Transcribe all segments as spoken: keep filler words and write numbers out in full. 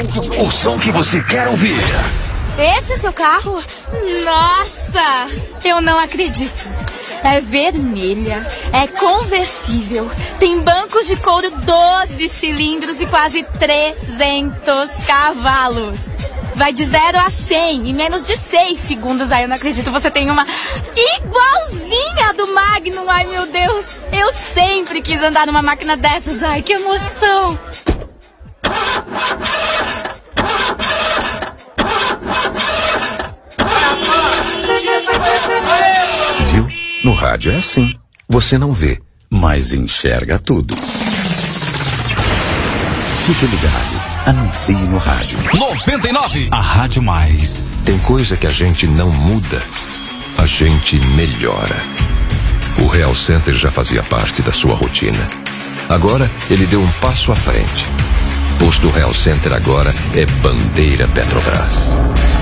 O som que você quer ouvir. Esse é seu carro? Nossa, eu não acredito. É vermelha, é conversível, tem bancos de couro doze cilindros e quase trezentos cavalos. Vai de zero a cem em menos de seis segundos. Ai, eu não acredito, você tem uma igualzinha do Magnum. Ai, meu Deus, eu sempre quis andar numa máquina dessas. Ai, que emoção. Viu? No rádio é assim. Você não vê, mas enxerga tudo. Fique ligado. Anuncie no rádio. noventa e nove. A Rádio Mais. Tem coisa que a gente não muda, a gente melhora. O Real Center já fazia parte da sua rotina. Agora, ele deu um passo à frente. Posto Real Center agora é bandeira Petrobras.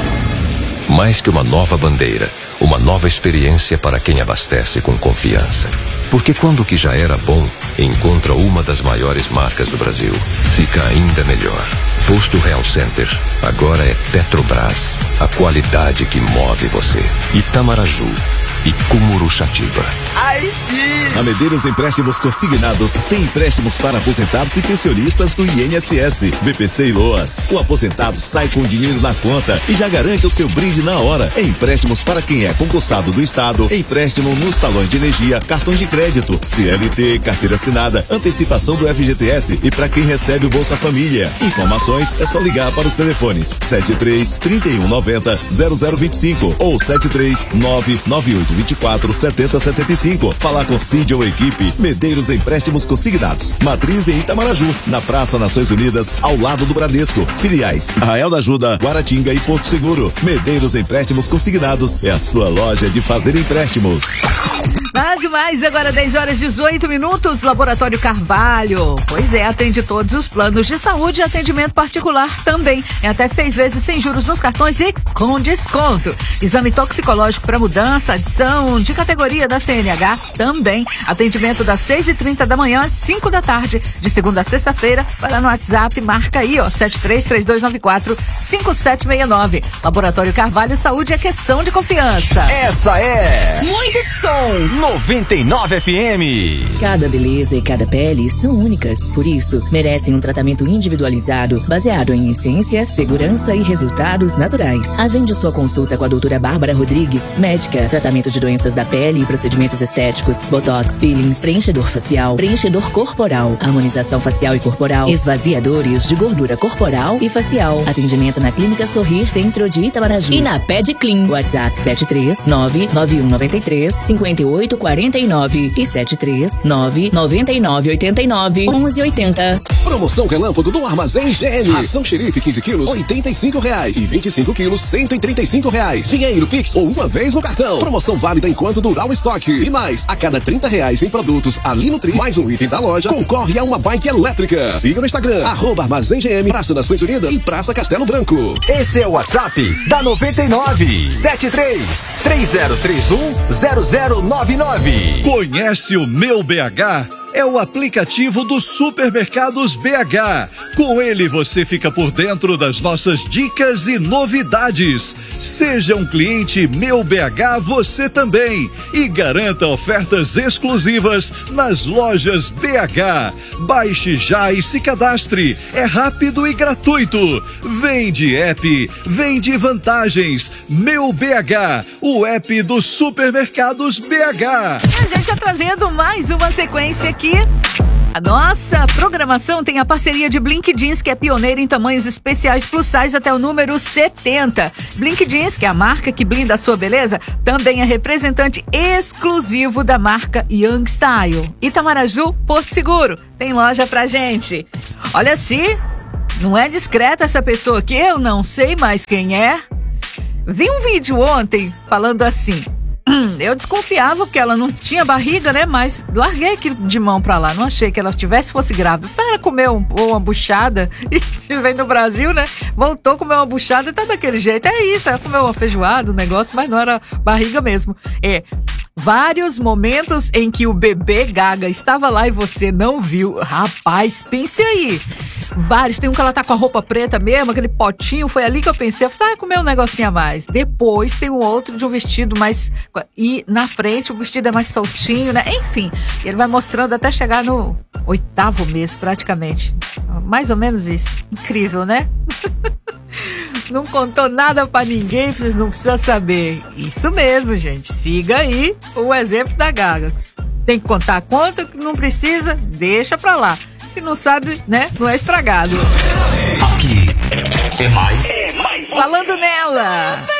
Mais que uma nova bandeira, uma nova experiência para quem abastece com confiança. Porque quando o que já era bom encontra uma das maiores marcas do Brasil, fica ainda melhor. Posto Real Center, agora é Petrobras, a qualidade que move você. Itamaraju e Cumuruxatiba. Aí sim! A Medeiros Empréstimos Consignados tem empréstimos para aposentados e pensionistas do I N S S, B P C e Loas. O aposentado sai com o dinheiro na conta e já garante o seu brinde na hora. Empréstimos para quem é concursado do Estado, empréstimo nos talões de energia, cartões de crédito, C L T, carteira assinada, antecipação do F G T S e para quem recebe o Bolsa Família. Informações é só ligar para os telefones sete três, trinta e um, noventa, zero zero vinte e cinco ou sete três nove, nove oito vinte e quatro, setenta setenta e cinco. Falar com Cid ou equipe. Medeiros Empréstimos Consignados. Matriz em Itamaraju, na Praça Nações Unidas, ao lado do Bradesco. Filiais Arraial da Ajuda, Guaratinga e Porto Seguro. Medeiros Empréstimos Consignados é a sua loja de fazer empréstimos. Ah, demais, agora dez horas e dezoito minutos, Laboratório Carvalho. Pois é, atende todos os planos de saúde e atendimento particular também. É até seis vezes sem juros nos cartões e com desconto. Exame toxicológico para mudança, adição de categoria da C N H também. Atendimento das seis e trinta da manhã às cinco da tarde, de segunda a sexta-feira. Vai lá no WhatsApp, marca aí, ó, sete três três dois nove quatro cinco sete seis nove. Laboratório Carvalho, saúde é questão de confiança. Essa é muito som. noventa e nove F M. Cada beleza e cada pele são únicas, por isso merecem um tratamento individualizado, baseado em essência, segurança e resultados naturais. Agende sua consulta com a doutora Bárbara Rodrigues, médica, tratamento de doenças da pele e procedimentos estéticos, botox, peelings, preenchedor facial, preenchedor corporal, harmonização facial e corporal, esvaziadores de gordura corporal e facial. Atendimento na Clínica Sorrir, Centro de Itamaraju e na Ped Clean. WhatsApp sete três nove, nove um nove três, cinco oito quatro nove e sete três nove, nove nove oito nove, onze oitenta. Promoção relâmpago do Armazém G M. Ração xerife quinze quilos, oitenta e cinco reais. E vinte e cinco quilos, cento e trinta e cinco reais. Dinheiro Pix ou uma vez no cartão. Promoção válida enquanto durar o estoque. E mais, a cada trinta reais em produtos ali no Tri, mais um item da loja, concorre a uma bike elétrica. Siga no Instagram, arroba Armazém G M, Praça Nações Unidas e Praça Castelo Branco. Esse é o WhatsApp da noventa e nove, sete três, três zero três um, zero zero nove nove. Conhece o Meu B H? É o aplicativo dos Supermercados B H. Com ele você fica por dentro das nossas dicas e novidades. Seja um cliente Meu B H você também e garanta ofertas exclusivas nas lojas B H. Baixe já e se cadastre. É rápido e gratuito. Vem de app, vem de vantagens. Meu B H, o app dos Supermercados B H. A gente está trazendo mais uma sequência aqui. A nossa programação tem a parceria de Blink Jeans, que é pioneira em tamanhos especiais plus size até o número setenta. Blink Jeans, que é a marca que blinda a sua beleza, também é representante exclusivo da marca Young Style. Itamaraju, Porto Seguro, tem loja pra gente. Olha, se não é discreta essa pessoa aqui, eu não sei mais quem é. Vi um vídeo ontem falando assim... Eu desconfiava que ela não tinha barriga, né? Mas larguei aquilo de mão pra lá. Não achei que ela tivesse, fosse grávida. Ela comeu um, uma buchada e vem no Brasil, né? Voltou a comer uma buchada e tá daquele jeito. É isso, ela comeu uma feijoada, um negócio, mas não era barriga mesmo. É, vários momentos em que o bebê Gaga estava lá e você não viu. Rapaz, pense aí. vários. Tem um que ela tá com a roupa preta mesmo, aquele potinho. Foi ali que eu pensei, eu falei, ah, comer um negocinho a mais. Depois tem um outro de um vestido mais... E na frente o vestido é mais soltinho, né? Enfim, ele vai mostrando até chegar no oitavo mês, praticamente. Mais ou menos isso. Incrível, né? Não contou nada pra ninguém, vocês não precisam saber. Isso mesmo, gente. Siga aí o exemplo da Gaga. Tem que contar quanto, que não precisa, deixa pra lá. Que não sabe, né? Não é estragado. Aqui é mais. É mais. Falando nela.